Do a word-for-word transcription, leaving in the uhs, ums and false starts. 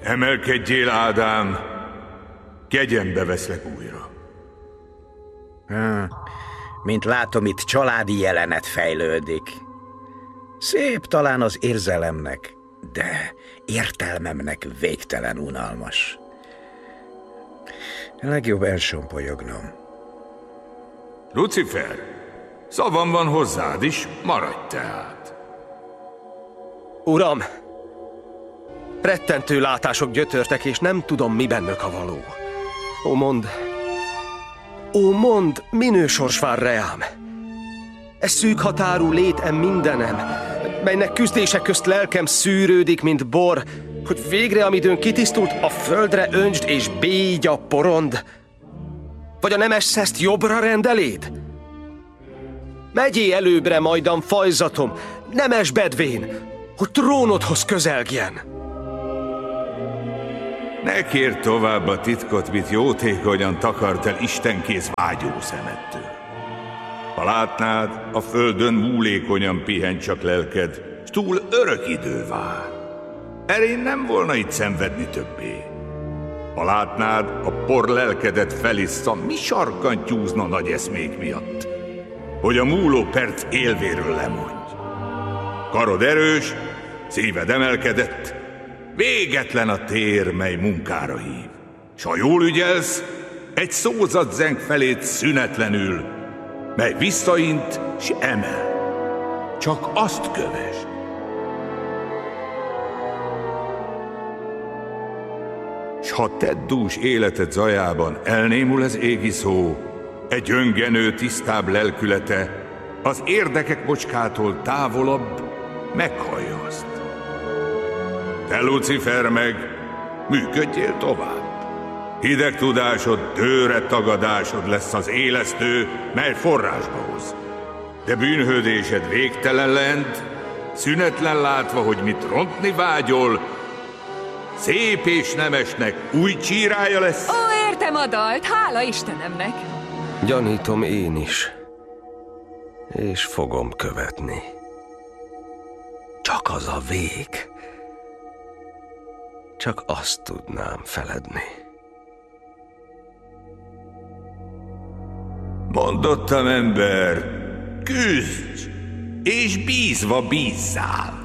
Emelkedjél, Ádám, kegyembe veszlek újra. Hmm. Mint látom, itt családi jelenet fejlődik. Szép talán az érzelemnek, de értelmemnek végtelen unalmas. Legjobb elsompolyognom. Lucifer, szavam van hozzád is, maradj tehát. Uram! Rettentő látások gyötörtek, és nem tudom, mi bennök a való. Ó, mondd! Ó, mondd, minő sors vár reám! E szűk határú létem mindenem, melynek küzdések közt lelkem szűrődik, mint bor, hogy végre, amidőn kitisztult, a földre öntsd és bégy a porond. Vagy a nemes szeszt jobbra rendeléd? Megyé előbbre majdan fajzatom, nemes bedvén, hogy trónodhoz közelgjen. Ne kérd tovább a titkot, mit jótékonyan takart el istenkész vágyó szemettől. Ha látnád, a földön múlékonyan pihen csak lelked, s túl örök idő vár. Erén nem volna itt szenvedni többé. Ha látnád, a por lelkedet felissza, mi sarkantyúzna nagy eszmék miatt, hogy a múló perc élvéről lemondj. Karod erős, szíved emelkedett, végetlen a tér, mely munkára hív. S ha jól ügyelsz, egy szózat zeng feléd szünetlenül, mely visszaint s emel. Csak azt kövesd. S ha tedd dús életed zajában elnémul az égi szó, egy öngenő tisztább lelkülete az érdekek bocskától távolabb meghallja azt. Te, Lucifer, meg működjél tovább. Hideg tudásod, tőre tagadásod lesz az élesztő, mely forrásba hoz. De bűnhődésed végtelen lent, szünetlen látva, hogy mit rontni vágyol, szép és nemesnek új csírája lesz. Ó, értem a dalt, hála Istenemnek! Gyanítom én is, és fogom követni. Csak az a vég, csak azt tudnám feledni. Mondottam, ember, küzdj, és bízva bízzál.